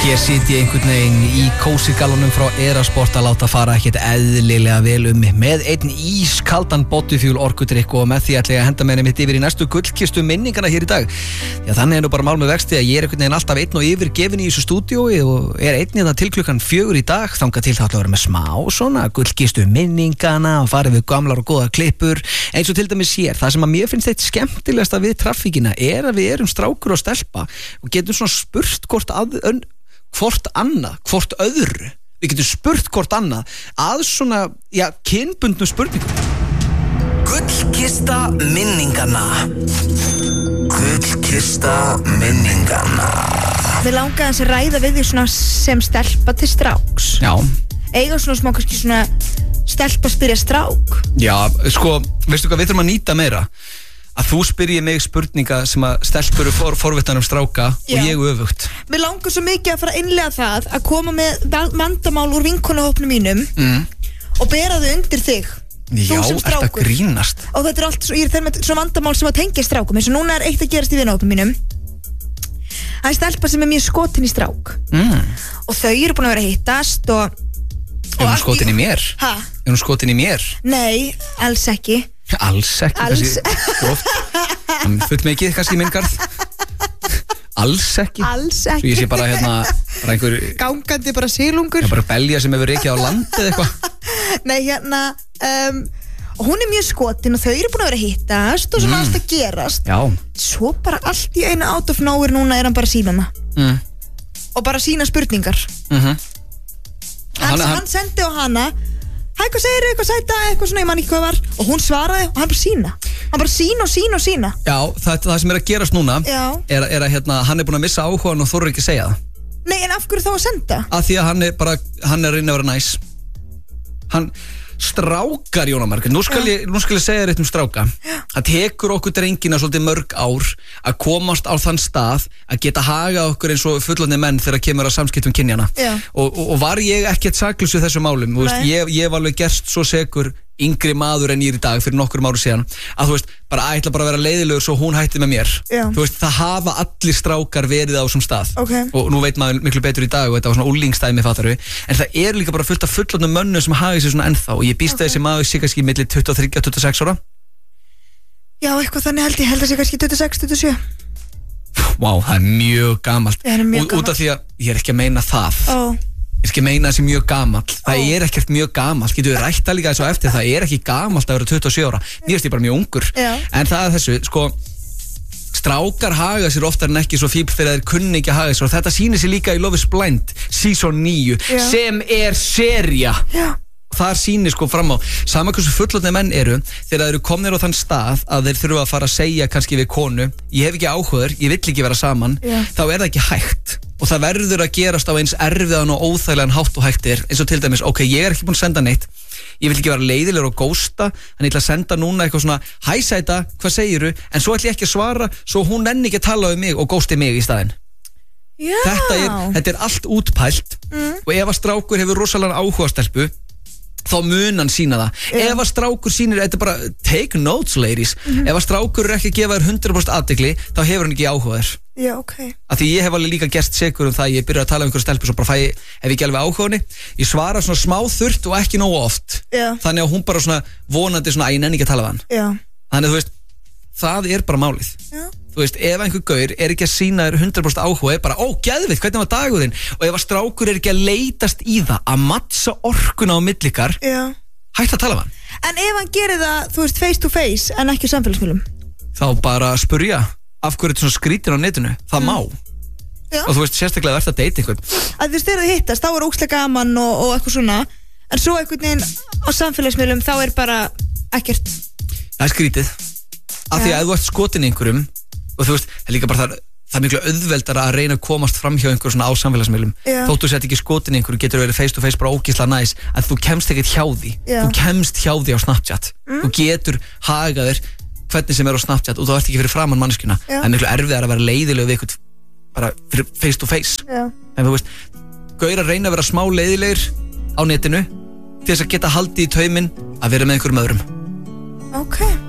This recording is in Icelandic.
Hér sit ég einhvern veginn í kósigalunum frá Erasport að láta fara ekkert eðlilega vel mig með einn ískaldan bodyfuel orkudrykk og með því ætla ég að henda með mitt yfir í næstu gullkistu minningana hér í dag. Já, þannig er nú bara mál með vexti að ég er einhvern veginn alltaf einn og yfirgefin í þessu stúdíói og er einn það til klukkan 4 í dag, þangað til það að vera með smá svona gullkistu minningana og farið við gamlar og góðar klippur eins og til dæmis hér. Það sem að mér finnst eitt skemmtilegasta við traffíkina er að við erum strákur og stelpa og getum svona spurt hvort annað, hvort öðru. Við getum spurt hvort annað að svona, já, kynbundnum spurningum. Gullkista minningana. Gullkista minningana. Við langaði að ræða við því svona sem stelpa til stráks. Já. Eiga svona smá kannski svona stelpa spyrja strák. Já, sko, veistu hvað, við þurfum að nýta meira. Að þú spyrji mig spurninga sem að stelpur forvitan stráka og ég öfugt. Mér langar svo mikið að fara að innlega það að koma með vandamál úr vinkonahópnum mínum og bera þau undir þig. Já, ert að grínast. Og þetta er allt, ég er þeir með svona vandamál sem að tengja strákum, eins og núna er eitt að gerast í vinahópnum mínum. Það er stelpa sem er mjög skotin í strák og þau eru búin að vera að hittast og Er hún skotin í mér? Ha? Er hún skotin í mér? Nei, alls ekki. Alls ekki, fullt mikið kannski í minn garð. Alls ekki. Svo ég sé bara bara einhver gangandi bara silungur. Bara belja sem hefur rekið á landið eitthvað. Nei, hún er mjög skotin og þau eru búin að vera að hittast og svona allt að gerast. Já. Svo bara allt í einu out of nowhere núna er hann bara sína og bara sína spurningar. Hann sendi á hana: hæ, hvað segir þau, eitthvað sæta, eitthvað svona, ég man ekki hvað var. Og hún svaraði og hann bara sína. Já, það sem er að gerast núna er að hann er búin að missa áhugan og þorir ekki að segja það. Nei, en af hverju þá að senda? Af því að hann er að reyna að vera næs. Strákar, Jóna Margrét, nú skal ég segja þér eitt stráka. Það tekur okkur drengina svolítið mörg ár að komast á þann stað að geta hagað okkur eins og fullorðnir menn þegar kemur að samskiptum kynjana. Og var ég ekkert saklaus við þessu málum. Ég var alveg gerst svo segur yngri maður en ég er í dag fyrir nokkrum árum síðan að þú veist, bara ætla bara að vera leiðilegur svo hún hætti með mér. Þú veist, það hafa allir strákar verið á þessum stað. Og nú veit maður miklu betur í dag og þetta var svona úlingstæmi, fattaru. En það er líka bara fullt af fullorðnum mönnum sem hafa sig svona ennþá og ég býst að þessi maður sé kannski milli 23 og 26 ára. Já, eitthvað þannig held að sé kannski 26, 27. Vá, það er mjög gamalt. Út af því að ég er ekki að meina það. Ég er ekki að meina þessi mjög gamall. Það er ekkert mjög gamall. Getur við rætt það líka þessu eftir. Það er ekki gamalt að vera 27 ára. Mér finnst ég bara mjög ungur. En það er þessu, sko, strákar haga sér oftar en ekki svo fíbl þegar þeir kunni ekki að haga sér og þetta sýnir sér líka í Love is Blind season 9 sem er sería. Það sýnir sko fram á sama hversu fullorðnir menn eru þegar þeir eru komnir á þann stað að þeir þurfa að fara að segja kannski við konu: ég hef ekki áhugaður, ég vill ekki vera saman. Þá er það ekki hægt og það verður að gerast á eins erfiðan og óþægilegan hátt og hægt er, eins og til dæmis, ok, ég er ekki búin að senda neitt, ég vil ekki vera leiðilegur og gósta, en ég ætla að senda núna eitthvað svona: hæ sæta, hvað segiru? En svo ætla ég ekki að svara, svo hún nenni ekki að tala um mig og gósti mig í staðinn. Þetta er allt útpælt og ef að strákur hefur rosalega áhuga á stelpu þá mun hann sína það. Ef að strákur sýnir, þetta er bara take notes ladies, ef að strákur er ekki að gefa þér 100% athygli þá hefur hann ekki áhuga þér. Já, ok. Af því ég hef alveg líka gerst sekur um það, ég byrja að tala um einhverju stelpu svo bara hef ég ekki alveg áhuga henni, ég svara svona smá þurrt og ekki nógu oft. Þannig að hún bara svona vonandi svona: ég nenni ekki að tala við hann. Þannig að þú veist, það er bara málið. Þú veist, ef einhver gaur er ekki að sýna þér 100% áhuga, er bara: ó, geðvitt, hvernig var dagurinn? Og ef að strákur er ekki að leitast í það að mattsa orkuna á millikar, hætt að tala við hann. En ef hann gerir það, þú veist, face to face en ekki á samfélagsmiðlum, þá bara spurja af hverju þetta svona skrítin á netinu. Það má. Og þú veist, sérstaklega verður að deyta einhvern. Að þú veist, þegar þið hittast, þá er ógeðslega gaman og eitthvað svona, en svo einhvern veginn á samfélagsmiðlum þá er bara ekkert. Það er skrítið. Af því að þú ert skotin einhverjum og þú veist, það er líka bara það er miklu auðveldara að reyna að komast fram hjá einhverjum svona á samfélagsmiðlum. Þóttu sett ekki skotin einhverjum, getur verið face to face bara ógeðslega næs, að þú kemst ekkert hjá því. Þú kemst hjá því á Snapchat. Þú getur hagað þér hvernig sem er á Snapchat og þú ert ekki fyrir framan manneskjuna. Það er miklu erfiðar að vera leiðileg við eitthvað bara fyrir face to face. En þú veist, gaurar reyna að vera smá leiðilegir á netinu til þess að geta haldið í tauminn að vera með einhverjum öðrum. Ok.